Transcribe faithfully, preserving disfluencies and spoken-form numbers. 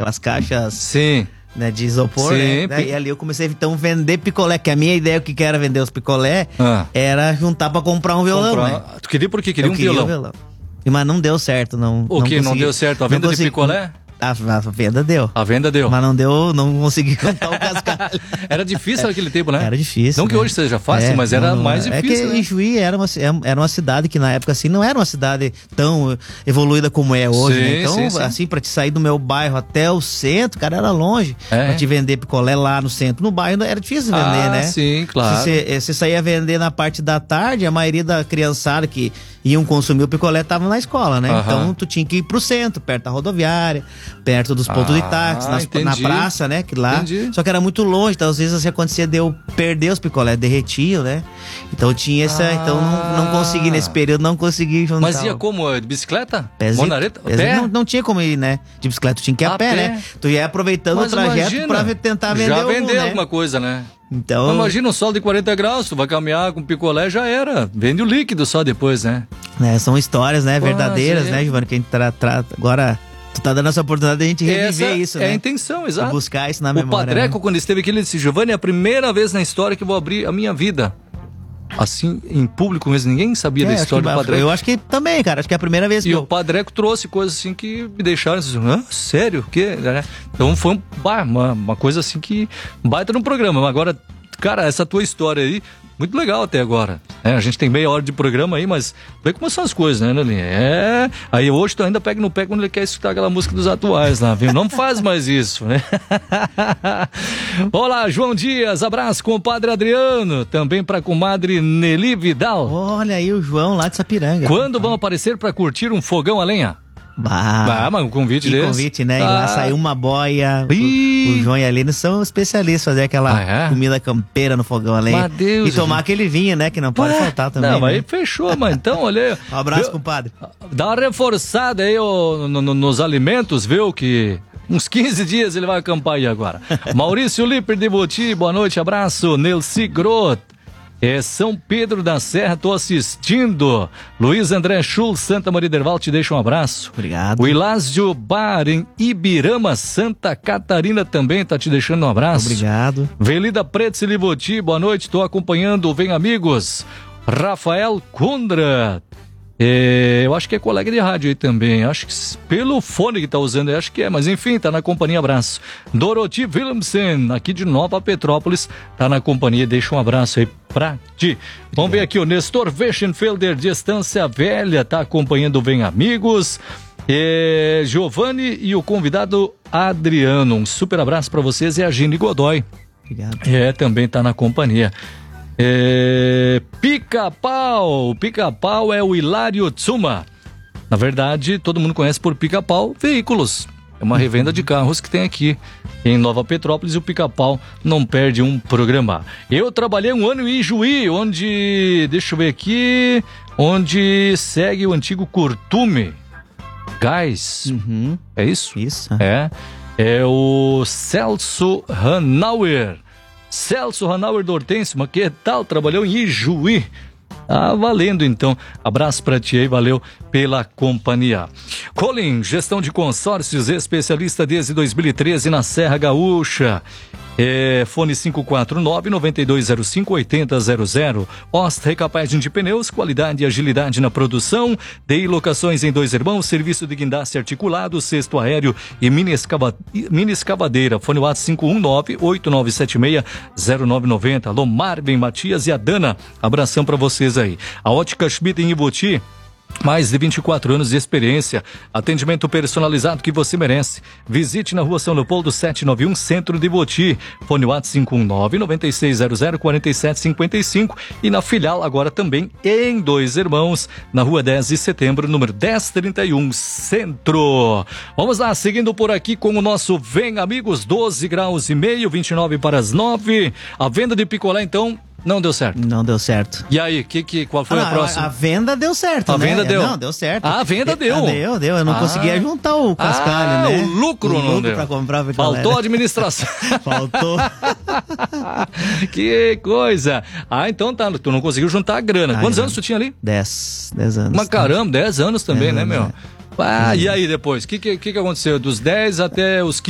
aquelas caixas... Sim. Né, de isopor, Sim, né? E ali eu comecei então a vender picolé, que a minha ideia, o que que era vender os picolé, ah. era juntar pra comprar um violão, comprar... né? Tu queria por quê? Queria eu um queria violão? Um violão. Mas não deu certo, não. O não que não deu certo? A venda de picolé? A, a venda deu. A venda deu. Mas não deu, não consegui cantar o cascalho. Era difícil naquele tempo, né? Era difícil. Não né? que hoje seja fácil, é, mas era não, não, mais difícil. É que né? Ijuí era uma, era uma cidade que na época assim não era uma cidade tão evoluída como é hoje. Sim, né? Então, sim, sim. assim, pra te sair do meu bairro até o centro, cara, era longe. É. Pra te vender picolé lá no centro. No bairro era difícil vender, ah, né? Sim, claro. Se você saía vender na parte da tarde, a maioria da criançada que iam consumir o picolé tava na escola, né? Aham. Então tu tinha que ir pro centro, perto da rodoviária, perto dos pontos ah, de táxi, nas, na praça, né? Que lá. Entendi. Só que era muito longe, então às vezes assim, acontecia de eu perder os picolés, derretiam, né? Então tinha essa. Ah. Então não, não consegui nesse período, não consegui juntar. Mas ia como? De bicicleta? Pezito, Monareta? pé? Não, não tinha como ir, né? De bicicleta, tu tinha que ir a, a pé, pé, né? Tu ia aproveitando Mas o trajeto imagina, pra tentar vender já vender algum, alguma né? coisa, né? Então... Imagina um sol de quarenta graus, tu vai caminhar com picolé, já era. Vende o líquido só depois, né? É, são histórias, né? Verdadeiras, é. né, Giovanni? Que a gente trata. Tra... Agora, tu tá dando essa oportunidade de a gente reviver essa isso, é né? É a intenção, exato. De buscar isso na o memória. O Padreco, né? quando esteve aqui, ele disse: Giovanni, é a primeira vez na história que eu vou abrir a minha vida. Assim, em público mesmo, ninguém sabia é, da história do Padreco. Eu acho que também, cara, acho que é a primeira vez que E eu... o Padreco trouxe coisas assim que me deixaram assim, hã? Sério? O quê? Então foi um, uma, uma coisa assim que baita no programa. Agora, cara, essa tua história aí, muito legal até agora. É, a gente tem meia hora de programa aí, mas vê como são as coisas, né, Nelinha? É. Aí hoje tu ainda pega no pé quando ele quer escutar aquela música dos atuais lá, viu? Não faz mais isso, né? Olá, João Dias, abraço com o Padre Adriano, também pra comadre Nelly Vidal. Olha aí o João lá de Sapiranga. Quando vão aparecer pra curtir um fogão a lenha? Bah, ah, mas um convite que desse. convite, né? Ah. E lá saiu uma boia. O, o João e a Aline são especialistas em fazer aquela ah, é? comida campeira no fogão a lenha. Deus, e tomar gente. aquele vinho, né? Que não pode ah, faltar também. Não, mas né? aí fechou, mas então, olha aí. Um abraço, viu? compadre. Dá uma reforçada aí ó, no, no, nos alimentos, viu? Que uns quinze dias ele vai acampar aí agora. Maurício Liper de Boti, boa noite, abraço. Nelci Grot. É São Pedro da Serra, tô assistindo. Luiz André Schul, Santa Maria Derval, te deixa um abraço. Obrigado. O Ilásio Bar, em Ibirama, Santa Catarina, também tá te deixando um abraço. Obrigado. Velida Preto Silivoti, boa noite, tô acompanhando o Vem Amigos. Rafael Kundra. É, eu acho que é colega de rádio aí também, acho que pelo fone que tá usando, eu acho que é, mas enfim, tá na companhia, abraço. Dorothy Willemsen, aqui de Nova Petrópolis, tá na companhia, deixa um abraço aí pra ti. Vamos ver aqui, o Nestor Weschenfelder, de Estância Velha, tá acompanhando o Vem Amigos. É, Giovanni e o convidado Adriano, um super abraço pra vocês, e a Gine Godoy. Obrigado. É, também tá na companhia. É, Pica-Pau, o Pica-Pau é o Hilário Tsuma. Na verdade, todo mundo conhece por Pica-Pau Veículos. É uma revenda de carros que tem aqui em Nova Petrópolis, e o Pica-Pau não perde um programa. Eu trabalhei um ano em Ijuí, onde, deixa eu ver aqui, onde segue o antigo Curtume Gás. Uhum. É isso? Isso. É. É o Celso Hanauer. Celso Hanauer do Hortêncio, mas que tal? Trabalhou em Ijuí. Ah, valendo então. Abraço pra ti aí, valeu pela companhia. Colin, gestão de consórcios, especialista desde dois mil e treze na Serra Gaúcha. É, fone cinco quatro nove, nove dois zero cinco, oito zero zero zero. Ost Recapagem de Pneus, qualidade e agilidade na produção. D I Locações em Dois Irmãos, serviço de guindaste articulado, cesto aéreo e mini, escava, mini escavadeira. Fone WhatsApp cinco um nove, oito nove sete seis, zero nove nove zero. Alô, Marvin, Matias e a Dana. Abração pra vocês aí. A Ótica Schmidt em Iboti. Mais de vinte e quatro anos de experiência, atendimento personalizado que você merece. Visite na rua São Leopoldo setecentos e noventa e um, Centro de Iboti. Fone WhatsApp cinco um nove, nove seis zero zero, quatro sete cinco cinco. E na filial agora também em Dois Irmãos, na rua dez de setembro, número dez trinta e um, Centro. Vamos lá, seguindo por aqui com o nosso Vem Amigos, doze graus e meio, vinte e nove para as nove. A venda de picolé então não deu certo. Não deu certo. E aí, que, que, qual foi ah, a próxima? A, a venda deu certo, a né? A venda deu? Não, deu certo. Ah, a venda deu. Ah, deu, deu. Eu não ah. conseguia juntar o cascalho, ah, né? o lucro o não lucro deu. Pra comprar o picolé. Faltou a administração. Faltou. Que coisa. Ah, então tá. Tu não conseguiu juntar a grana. Ah, Quantos não. anos tu tinha ali? Dez. Dez anos. Mas caramba, dez anos também, dez né, anos, meu? É. Ah, e aí depois? O que, que, que aconteceu? Dos dez até os quinze?